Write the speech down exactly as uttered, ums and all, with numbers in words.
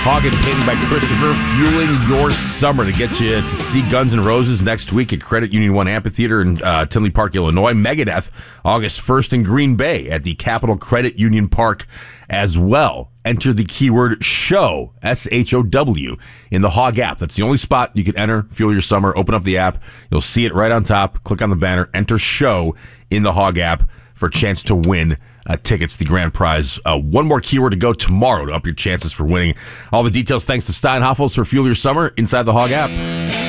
Hog and Painting by Christopher, fueling your summer to get you to see Guns N' Roses next week at Credit Union One Amphitheater in uh, Tinley Park, Illinois. Megadeth, August first in Green Bay at the Capital Credit Union Park as well. Enter the keyword SHOW, S H O W, in the Hog app. That's the only spot you can enter, fuel your summer. Open up the app. You'll see it right on top. Click on the banner. Enter SHOW in the Hog app for a chance to win uh, tickets, the grand prize. Uh, one more keyword to go tomorrow to up your chances for winning. All the details thanks to Steinhoffels for Fuel Your Summer inside the Hog app.